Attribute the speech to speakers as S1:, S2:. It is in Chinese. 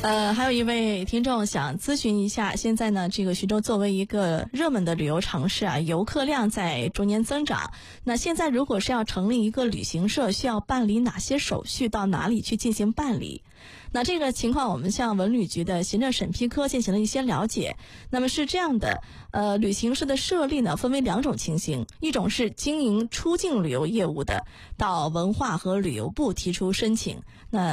S1: 还有一位听众想咨询一下，现在呢，这个徐州作为一个热门的旅游城市啊，游客量在逐年增长。那现在如果是要成立一个旅行社，需要办理哪些手续？到哪里去进行办理？那这个情况，我们向文旅局的行政审批科进行了一些了解。那么是这样的，旅行社的设立呢，分为两种情形，一种是经营出境旅游业务的，到文化和旅游部提出申请。那